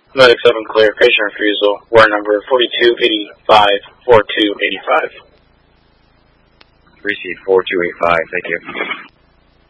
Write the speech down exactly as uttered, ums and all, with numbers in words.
Medic seven clear, patient refusal, ward number forty-two eighty-five, four two eight five. Receive four two eight five, thank you.